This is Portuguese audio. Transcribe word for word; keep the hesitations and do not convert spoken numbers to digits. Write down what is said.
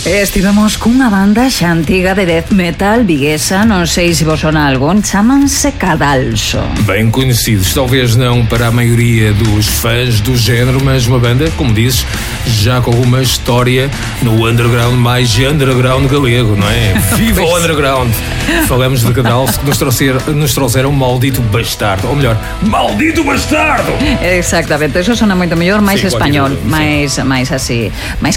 Estivemos cunha banda xa antiga de death metal viguesa, non sei se vos son algo, chamanse Cadalso. Bem conhecidos, talvez não para a maioria dos fãs do género, mas uma banda, como dizes, já com alguma história no underground mais underground galego, não é? Viva o underground! Falamos de Cadalso, que nos, trouxer, nos trouxeram um maldito bastardo, ou melhor, maldito bastardo! Exactamente, eso sona moito mellor, máis sí, español, título, máis, máis así, máis